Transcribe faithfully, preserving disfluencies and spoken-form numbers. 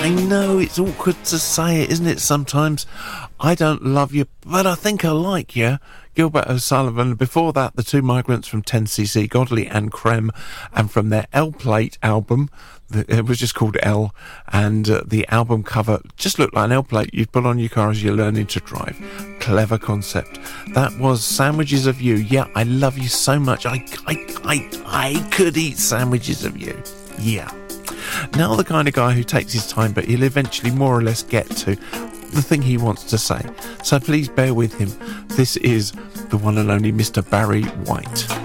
I know it's awkward to say it, isn't it, sometimes? I don't love you, but I think I like you. Gilbert O'Sullivan. Before that, the two migrants from ten C C, Godley and Creme, and from their L-Plate album, it was just called L, and uh, the album cover just looked like an L-Plate you'd put on your car as you're learning to drive. Clever concept. That was Sandwiches of You. Yeah, I love you so much. I, I, I, I could eat sandwiches of you. Yeah. Now the kind of guy who takes his time, but he'll eventually more or less get to the thing he wants to say. So please bear with him. This is the one and only Mister Barry White.